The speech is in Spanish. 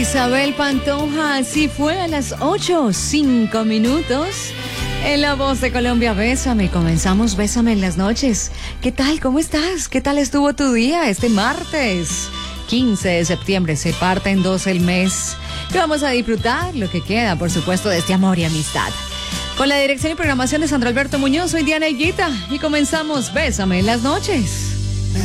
Isabel Pantoja, así fue a las 8:05. En La Voz de Colombia, Bésame. Comenzamos Bésame en las noches. ¿Qué tal? ¿Cómo estás? ¿Qué tal estuvo tu día este martes? 15 de septiembre, se parte en dos el mes. Y vamos a disfrutar lo que queda, por supuesto, de este amor y amistad. Con la dirección y programación de Sandro Alberto Muñoz, soy Diana Higuita y comenzamos Bésame en las noches.